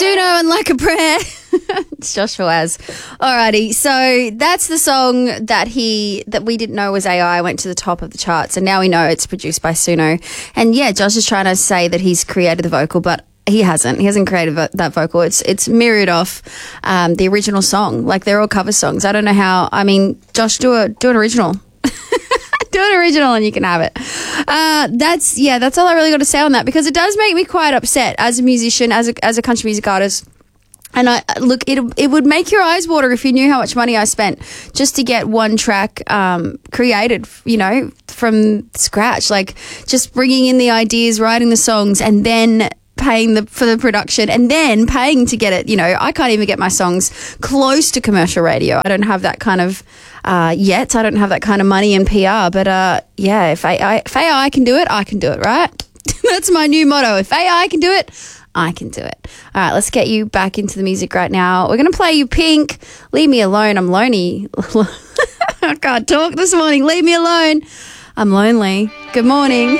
Suno and Like a Prayer. It's Josh Fawaz. Alrighty, so that's the song that we didn't know was AI, went to the top of the charts, and now we know it's produced by Suno. And yeah, Josh is trying to say that he's created the vocal, but he hasn't. He hasn't created that vocal. It's mirrored off the original song. Like, they're all cover songs. I don't know how. I mean, Josh, do an original. Do an original and you can have it. That's all I really got to say on that, because it does make me quite upset as a musician, as a country music artist. And it would make your eyes water if you knew how much money I spent just to get one track created, from scratch. Like, just bringing in the ideas, writing the songs, and then paying for the production, and then paying to get it. I can't even get my songs close to commercial radio. I don't have that kind of yet. I don't have that kind of money in PR. But if AI can do it, I can do it, right? That's my new motto. If AI can do it, I can do it. All right, let's get you back into the music right now. We're going to play you Pink. Leave Me Alone. I'm lonely. I can't talk this morning. Leave me alone. I'm lonely. Good morning.